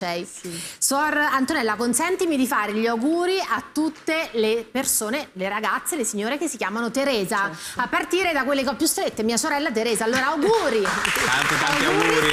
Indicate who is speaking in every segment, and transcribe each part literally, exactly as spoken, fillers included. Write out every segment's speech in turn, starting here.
Speaker 1: Sì. Suor Antonella, consentimi di fare gli auguri a tutte le persone, le ragazze, le signore che si chiamano Teresa, certo. A partire da quelle che ho più strette, mia sorella Teresa. Allora auguri!
Speaker 2: Tanti, tanti auguri. auguri!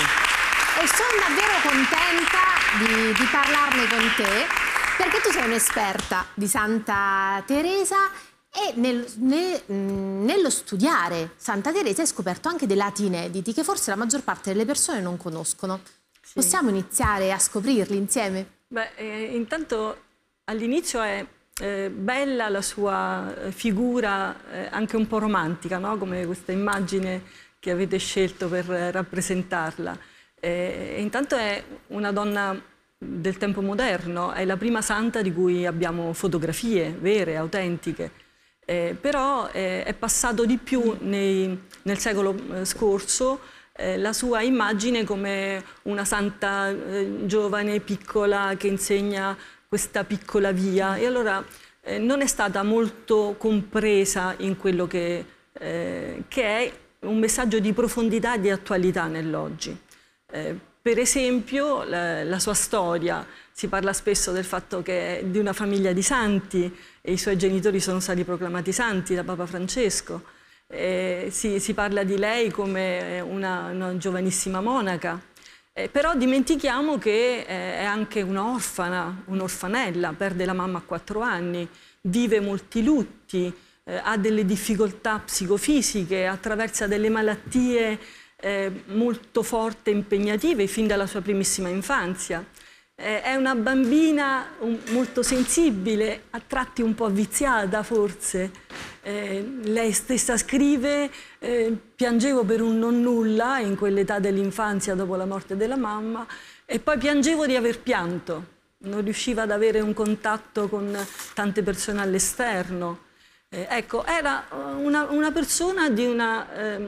Speaker 1: E sono davvero contenta di, di parlarne con te, perché tu sei un'esperta di Santa Teresa e nel, ne, nello studiare Santa Teresa hai scoperto anche dei lati inediti che forse la maggior parte delle persone non conoscono. Sì. Possiamo iniziare a scoprirli insieme?
Speaker 3: Beh, eh, intanto all'inizio è eh, bella la sua figura, eh, anche un po' romantica, no? Come questa immagine che avete scelto per eh, rappresentarla. Eh, intanto è una donna del tempo moderno, è la prima santa di cui abbiamo fotografie vere, autentiche, eh, però eh, è passato di più nei, nel secolo eh, scorso eh, la sua immagine come una santa eh, giovane, piccola, che insegna questa piccola via, e allora eh, non è stata molto compresa in quello che, eh, che è un messaggio di profondità e di attualità nell'oggi. Eh, per esempio la, la sua storia, si parla spesso del fatto che è di una famiglia di santi e i suoi genitori sono stati proclamati santi da Papa Francesco, eh, si, si parla di lei come una, una giovanissima monaca, eh, però dimentichiamo che eh, è anche un'orfana, un'orfanella, perde la mamma a quattro anni, vive molti lutti, eh, ha delle difficoltà psicofisiche, attraversa delle malattie Eh, molto forte e impegnative fin dalla sua primissima infanzia. Eh, è una bambina un, molto sensibile, a tratti un po' viziata forse. Eh, lei stessa scrive, eh, piangevo per un nonnulla in quell'età dell'infanzia dopo la morte della mamma e poi piangevo di aver pianto. Non riusciva ad avere un contatto con tante persone all'esterno. Eh, ecco, era una, una persona di una,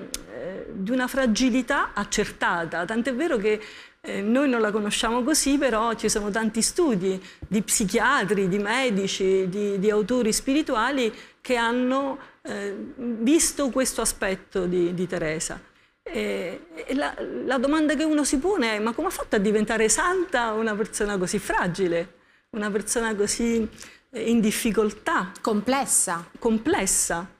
Speaker 3: eh, di una fragilità accertata, tant'è vero che eh, noi non la conosciamo così, però ci sono tanti studi di psichiatri, di medici, di, di autori spirituali che hanno eh, visto questo aspetto di, di Teresa. E, e la, la domanda che uno si pone è: ma come ha fatto a diventare santa una persona così fragile, una persona così in difficoltà,
Speaker 1: complessa,
Speaker 3: complessa.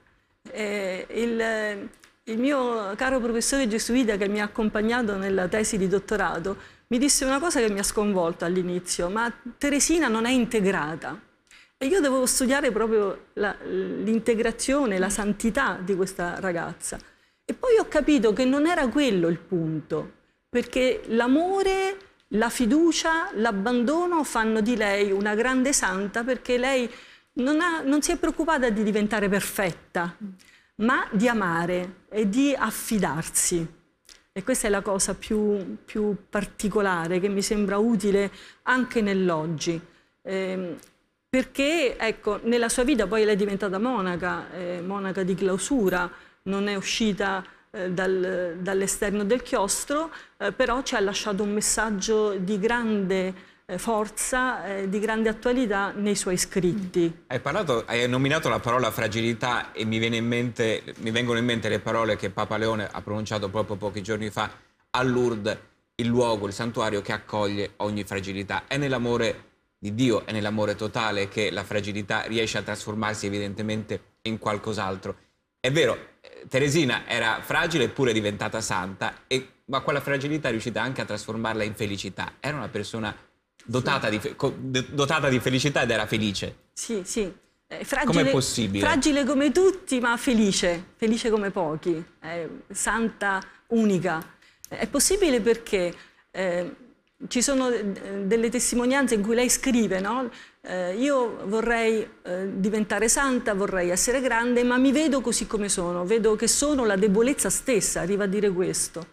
Speaker 3: Eh, il, il mio caro professore gesuita che mi ha accompagnato nella tesi di dottorato mi disse una cosa che mi ha sconvolto all'inizio: ma Teresina non è integrata. E io dovevo studiare proprio l'integrazione, la, la santità di questa ragazza. E poi ho capito che non era quello il punto, perché l'amore, la fiducia, l'abbandono fanno di lei una grande santa, perché lei non, ha, non si è preoccupata di diventare perfetta, ma di amare e di affidarsi. E questa è la cosa più, più particolare che mi sembra utile anche nell'oggi. Eh, perché, ecco, nella sua vita poi lei è diventata monaca, eh, monaca di clausura, non è uscita Dal, dall'esterno del chiostro, eh, però ci ha lasciato un messaggio di grande eh, forza, eh, di grande attualità nei suoi scritti.
Speaker 2: Hai parlato, hai nominato la parola fragilità e mi, viene in mente, mi vengono in mente le parole che Papa Leone ha pronunciato proprio pochi giorni fa a Lourdes, il luogo, il santuario che accoglie ogni fragilità. È nell'amore di Dio, è nell'amore totale che la fragilità riesce a trasformarsi evidentemente in qualcos'altro. È vero, Teresina era fragile eppure è diventata santa, e, ma quella fragilità è riuscita anche a trasformarla in felicità. Era una persona dotata, sì. di, dotata di felicità ed era felice.
Speaker 3: Sì, sì. Eh, fragile,
Speaker 2: com'è possibile?
Speaker 3: Fragile come tutti, ma felice, felice come pochi, eh, santa, unica. Eh, è possibile perché eh, ci sono delle testimonianze in cui lei scrive, no? Eh, io vorrei eh, diventare santa, vorrei essere grande, ma mi vedo così come sono, vedo che sono la debolezza stessa, arriva a dire questo.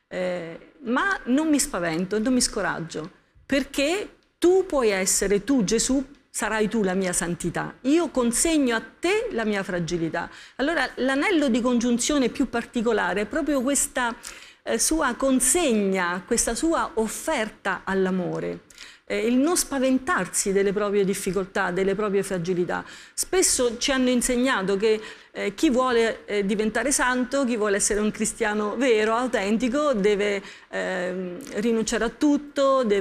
Speaker 3: Eh, ma non mi spavento, non mi scoraggio, perché tu puoi essere, tu Gesù, sarai tu la mia santità. Io consegno a te la mia fragilità. Allora l'anello di congiunzione più particolare è proprio questa eh, sua consegna, questa sua offerta all'amore. Il non spaventarsi delle proprie difficoltà, delle proprie fragilità. Spesso ci hanno insegnato che eh, chi vuole eh, diventare santo, chi vuole essere un cristiano vero, autentico, deve eh, rinunciare a tutto, deve